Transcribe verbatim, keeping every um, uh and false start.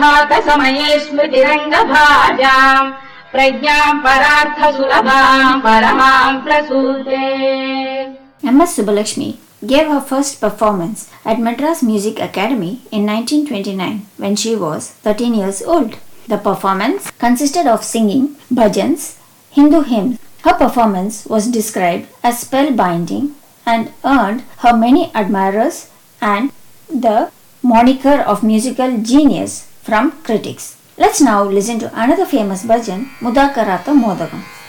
समये स्मृतिरङ्गभाजाम् प्रज्ञाम् परार्थसुलभाम् परमाम् प्रसूते. M S Subbulakshmi gave her first performance at Madras Music Academy in nineteen twenty-nine when she was thirteen years old. The performance consisted of singing bhajans, Hindu hymns. Her performance was described as spellbinding and earned her many admirers and the moniker of musical genius from critics. Let's now listen to another famous bhajan, Mudakarata Modagam.